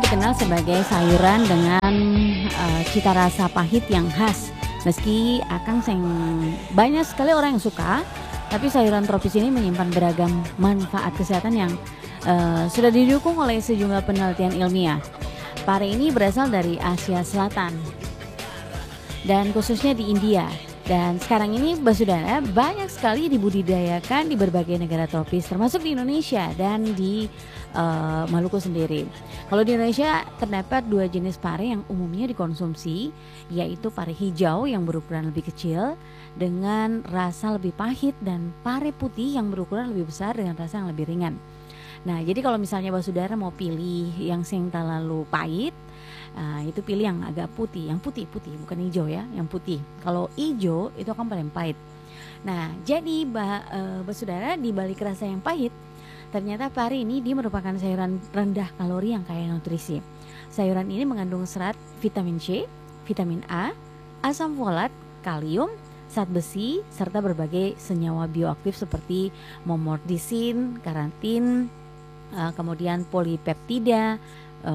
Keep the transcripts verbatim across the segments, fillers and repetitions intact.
dikenal sebagai sayuran dengan uh, cita rasa pahit yang khas. Meski akang seng banyak sekali orang yang suka, tapi sayuran tropis ini menyimpan beragam manfaat kesehatan yang uh, sudah didukung oleh sejumlah penelitian ilmiah. Pare ini berasal dari Asia Selatan dan khususnya di India. Dan sekarang ini Basudara banyak sekali dibudidayakan di berbagai negara tropis, termasuk di Indonesia dan di uh, Maluku sendiri. Kalau di Indonesia terdapat dua jenis pare yang umumnya dikonsumsi, yaitu pare hijau yang berukuran lebih kecil dengan rasa lebih pahit, dan pare putih yang berukuran lebih besar dengan rasa yang lebih ringan. Nah, jadi kalau misalnya Basudara mau pilih yang sing terlalu pahit, Nah, itu pilih yang agak putih, yang putih-putih, bukan hijau ya, yang putih. Kalau hijau itu akan paling pahit. Nah, jadi bah, e, Basudara, di balik rasa yang pahit, ternyata pare ini dia merupakan sayuran rendah kalori yang kaya nutrisi. Sayuran ini mengandung serat vitamin C, vitamin A, asam folat, kalium, zat besi, serta berbagai senyawa bioaktif seperti momordisin, karantin, e, kemudian polipeptida, e,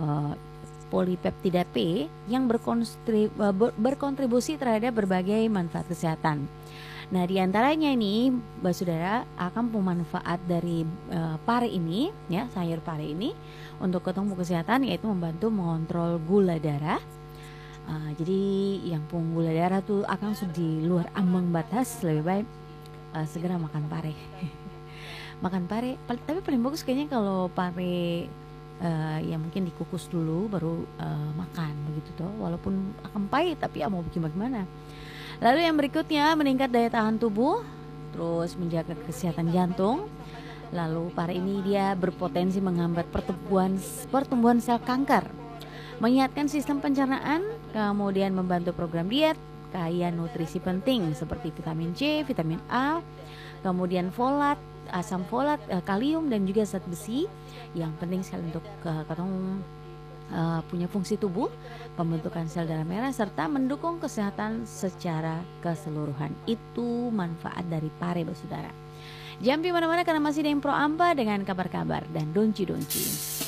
polipeptida P yang berkontribusi terhadap berbagai manfaat kesehatan. Nah, diantaranya ini, Basudara, akan pemanfaat dari uh, pare ini, ya, sayur pare ini untuk ketemu kesehatan, yaitu membantu mengontrol gula darah. Uh, jadi yang pun gula darah tuh akan sudah di luar ambang batas, lebih baik uh, segera makan pare. Makan pare, tapi paling bagus kayaknya kalau pare Uh, ya mungkin dikukus dulu baru uh, makan begitu toh, walaupun akan pahit tapi ya mau bikin bagaimana. Lalu yang berikutnya, meningkat daya tahan tubuh, terus menjaga kesehatan jantung. Lalu pare ini dia berpotensi menghambat pertumbuhan pertumbuhan sel kanker, mengingatkan sistem pencernaan, kemudian membantu program diet, kaya nutrisi penting seperti vitamin C, vitamin A, kemudian folat, asam folat, kalium, dan juga zat besi yang penting sekali untuk uh, katong uh, punya fungsi tubuh, pembentukan sel darah merah, serta mendukung kesehatan secara keseluruhan. Itu manfaat dari pare, Basudara. Jangan pi mana-mana karena masih ada yang pro ampa dengan kabar-kabar dan donci-donci.